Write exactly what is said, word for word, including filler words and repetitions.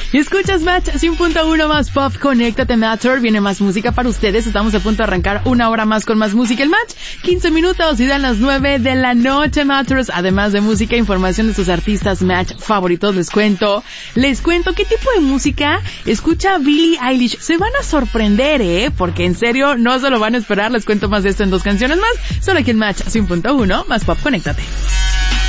Y escuchas Match cien punto uno más pop, conéctate Matter, viene más música para ustedes, estamos a punto de arrancar una hora más con más música. El Match, quince minutos y dan las nueve de la noche, Matters. Además de música, información de sus artistas Match favoritos, les cuento, les cuento qué tipo de música escucha Billie Eilish. Se van a sorprender, eh, porque en serio no se lo van a esperar, les cuento más de esto en dos canciones más, solo aquí en Match cien punto uno más pop, conéctate.